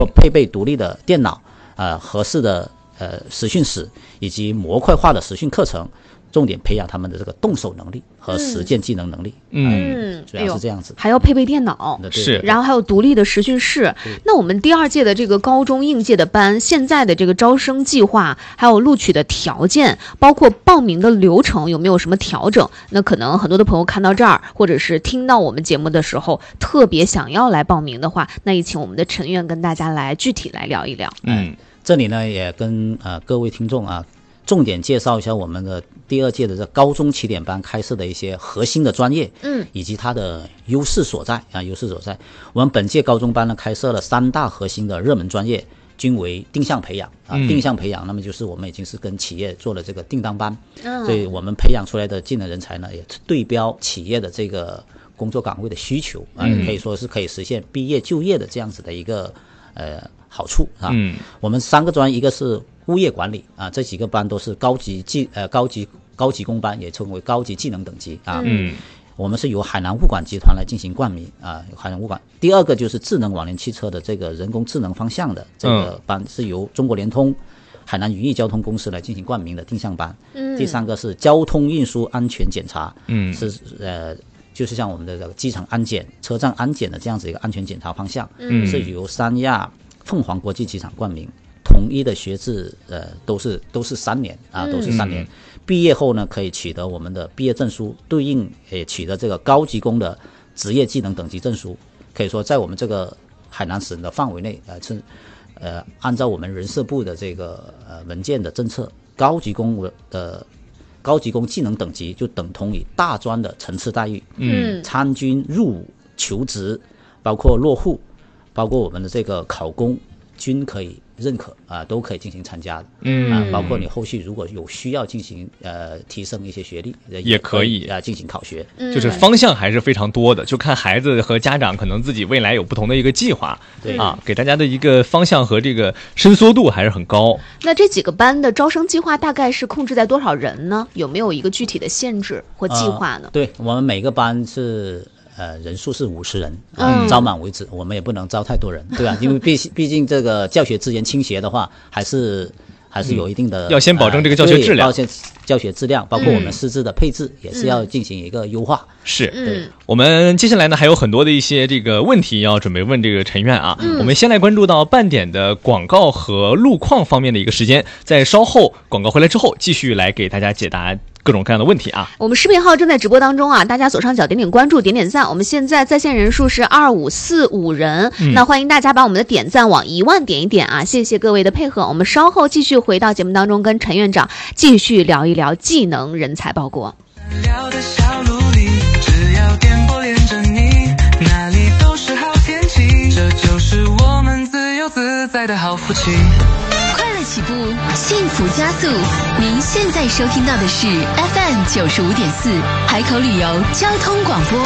配备独立的电脑，合适的实训室以及模块化的实训课程，重点培养他们的这个动手能力和实践技能能力。主要是这样子。 还要配备电脑， 是， 然后还有独立的实训室。那我们第2届的这个高中应届的班，现在的这个招生计划，还有录取的条件，包括报名的流程，有没有什么调整？那可能很多的朋友看到这儿，或者是听到我们节目的时候，特别想要来报名的话，那也请我们的陈院跟大家来具体来聊一聊。 这里呢也跟各位听众重点介绍一下我们的第2届的这高中起点班开设的一些核心的专业，以及它的优势所在。我们本届高中班呢开设了3大核心的热门专业，均为定向培养定向培养，那么就是我们已经是跟企业做了这个定当班，所以我们培养出来的技能人才呢也对标企业的这个工作岗位的需求可以说是可以实现毕业就业的这样子的一个好处我们3个专，一个是物业管理这几个班都是高级工班，也称为高级技能等级我们是由海南物管集团来进行冠名海南物管。第2个就是智能网联汽车的这个人工智能方向的这个班，是由中国联通、海南云翼交通公司来进行冠名的定向班。第3个是交通运输安全检查，是就是像我们的这个机场安检、车站安检的这样子一个安全检查方向，是由三亚凤凰国际机场冠名，统一的学制都是3年都是3年。毕业后呢可以取得我们的毕业证书，对应也取得这个高级工的职业技能等级证书。可以说在我们这个海南省的范围内按照我们人社部的这个文件的政策，高级工技能等级就等同于大专的层次待遇。参军入伍、求职，包括落户，包括我们的这个考公，均可以认可都可以进行参加的。包括你后续如果有需要进行提升一些学历， 也可以进行考学。 就是方向还是非常多的，就看孩子和家长可能自己未来有不同的一个计划，给大家的一个方向和这个伸缩度还是很高。 那这几个班的招生计划大概是控制在多少人呢？有没有一个具体的限制或计划呢？ 对，我们每个班是人数是50人招满为止，我们也不能招太多人，对吧？因为毕竟这个教学资源倾斜的话，还是有一定的要先保证这个教学质量， 教学质量，包括我们师资的配置也是要进行一个优化。 是，我们接下来呢还有很多的一些这个问题要准备问这个陈院我们先来关注到半点的广告和路况方面的一个时间，在稍后广告回来之后，继续来给大家解答各种各样的问题我们视频号正在直播当中大家左上角点点关注，点点赞。我们现在在线人数是2545人，那欢迎大家把我们的点赞往1万点一点谢谢各位的配合。我们稍后继续回到节目当中，跟陈院长继续聊一聊技能人才报国。 聊的小路里，只要电波连着你，哪里都是好天气，这就是我们自由自在的好福气。 快乐起步，幸福加速。您现在收听到的是 FM 95.4海口旅游交通广播。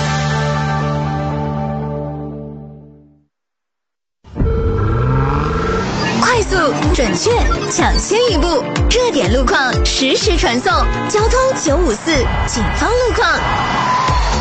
快速、准确、抢先一步，热点路况实时传送，交通954，警方路况。